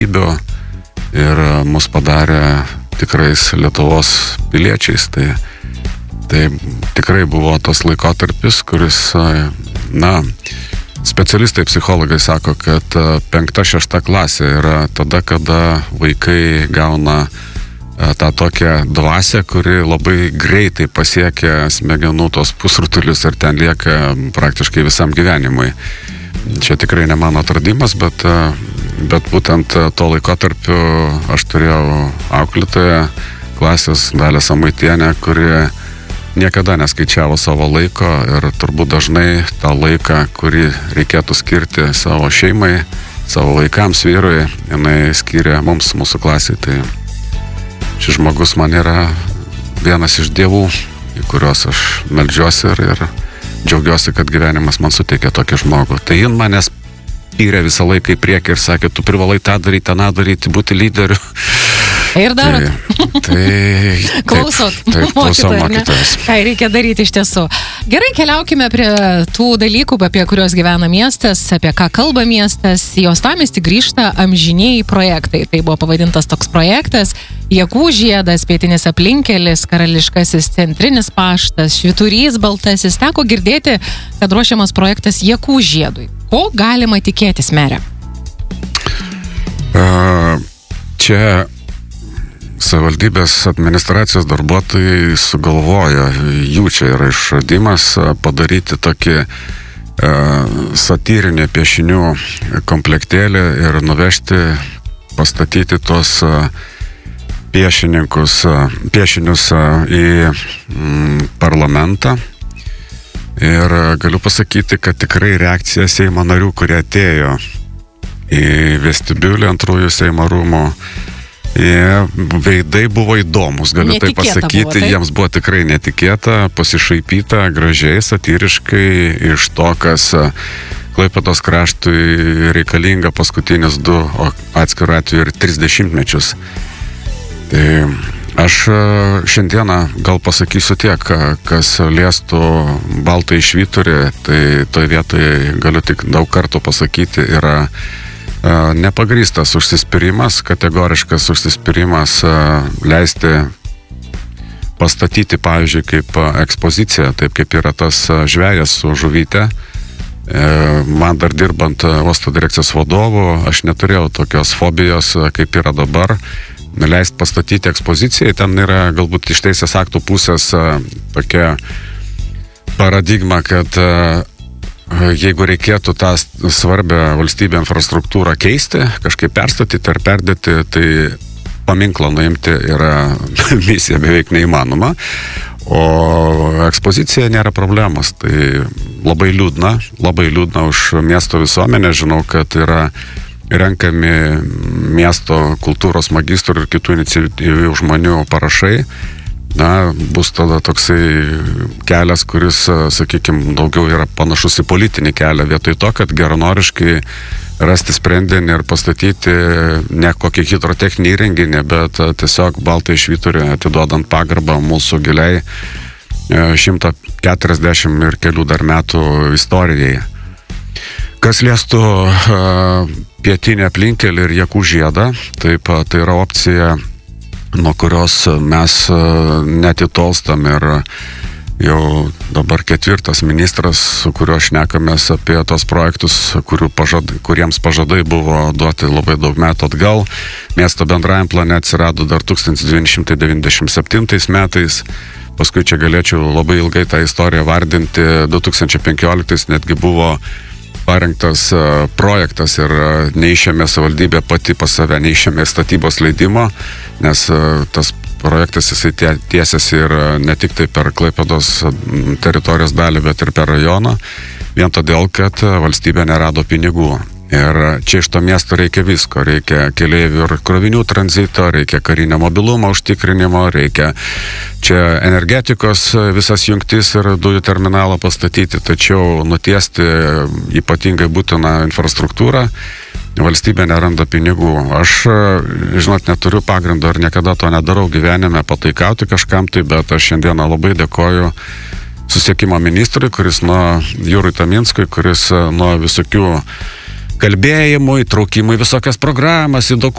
ir mus padarė tikrais Lietuvos piliečiais. Tai tikrai buvo tas laikotarpis, kuris, specialistai, psichologai sako, kad 5-6 klasė yra tada, kada vaikai gauna tą tokią dvasią, kuri labai greitai pasiekia smegenų tos pusrutulius ir ten lieka praktiškai visam gyvenimui. Čia tikrai ne mano atradimas, bet būtent to laikotarpiu aš turėjau auklėtoją klasės Dalę Samuitienę, kuri niekada neskaičiavo savo laiko ir turbūt dažnai tą laiką, kurį reikėtų skirti savo šeimai, savo vaikams, vyrui, jinai skyrė mums, mūsų klasiai. Tai šis žmogus man yra vienas iš dievų, į kuriuos aš meldžiuosi ir džiaugiuosi, kad gyvenimas man suteikė tokį žmogų. Tai jin manęs pyrė visą laiką į priekį ir sakė, tu privalai tą daryti, aną daryti, būti lyderiu. Ir darot. Klausot. Taip, klausau mokytojas. Ką reikia daryti iš tiesų. Gerai, keliaukime prie tų dalykų, apie kuriuos gyvena miestas, apie ką kalba miestas. Į Uostamiestį grįžta amžinieji projektai. Tai buvo pavadintas toks projektas. Jakų žiedas, pietinis aplinkelis, karališkasis centrinis paštas, švyturys baltasis. Teko girdėti, kad ruošiamas projektas Jakų žiedui. Ko galima tikėtis, mere? Čia savivaldybės administracijos darbuotojai sugalvojo, jų čia yra išradimas, padaryti tokį satyrinį piešinių komplektėlį ir nuvežti, pastatyti tuos piešinius į parlamentą. Ir galiu pasakyti, kad tikrai reakcija Seimo narių, kurie atėjo į vestibiulį antrųjų Seimo rūmų, veidai buvo įdomus, galiu tai pasakyti, buvo, jiems buvo tikrai netikėta, pasišaipyta gražiai, satyriškai iš to, kas Klaipėdos kraštui reikalinga paskutinius 2, o atskirų atveju ir 30 mečius. Tai aš šiandieną gal pasakysiu tiek, kas liestų baltąjį švyturį, tai toj vietoje galiu tik daug kartų pasakyti, yra nepagrįstas užsispyrimas, kategoriškas užsispyrimas leisti pastatyti, pavyzdžiui, kaip ekspoziciją, taip kaip yra tas žvejas su žuvyte. Man dar dirbant uosto direkcijos vadovu, aš neturėjau tokios fobijos, kaip yra dabar. Leisti pastatyti ekspoziciją, ten yra galbūt iš teisės aktų pusės tokia paradigma, kad jeigu reikėtų tą svarbią valstybę infrastruktūrą keisti, kažkaip perstatyti ar perdėti, tai paminklą nuimti yra misija beveik neįmanoma, o ekspozicija nėra problemos. Tai labai liūdna už miesto visuomenę. Žinau, kad yra renkami miesto kultūros magistrų ir kitų iniciatyvių žmonių parašai. Bus tada toksai kelias, kuris, sakykime, daugiau yra panašus į politinį kelią, vietoj to, kad geranoriškai rasti sprendinį ir pastatyti ne kokį hidrotechninį įrenginį, bet tiesiog baltąjį švyturį atiduodant pagarbą mūsų giliai 140 ir kelių dar metų istorijai. Kas liestų pietinį aplinkelį ir Jakų žiedą, taip, tai yra opcija, nuo kurios mes netitolstam ir jau dabar 4 ministras, su kuriuo šnekamės apie tos projektus, kuriems pažadai buvo duoti labai daug metų atgal. Miesto bendrajam plane atsirado dar 1997 metais. Paskui čia galėčiau labai ilgai tą istoriją vardinti. 2015 netgi buvo parengtas projektas ir neišėmė savivaldybė pati pas save, neišėmė statybos leidimo, nes tas projektas jisai tiesiasi ir ne tik tai per Klaipėdos teritorijos dalį, bet ir per rajoną, vien todėl, kad valstybė nerado pinigų. Ir čia iš to miesto reikia visko, reikia keleivių ir krovinių tranzito, reikia karinio mobilumo užtikrinimo, reikia čia energetikos visas jungtis ir dujų terminalą pastatyti, tačiau nutiesti ypatingai būtiną infrastruktūrą valstybė neranda pinigų. Aš, žinot, neturiu pagrindo ir niekada to nedarau gyvenime pataikauti kažkam tai, bet aš šiandieną labai dėkoju susisiekimo ministrui, kuris nuo Jūrui Taminskui, kuris nuo visokių kalbėjimui, traukimui visokias programas, į dokumentus.